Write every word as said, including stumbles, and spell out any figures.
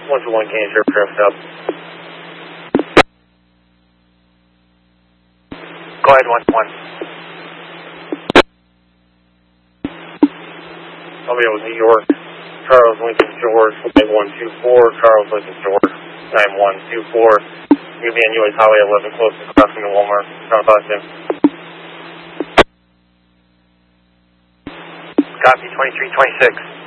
one two one Kansas aircraft up. Go ahead, one one. Romeo New York, Charles Lincoln George, nine one two four, Charles Lincoln George, nine one two four. You'll be on U S Highway eleven, closest crossing to Walmart. Round Boston. Copy, twenty-three twenty-six.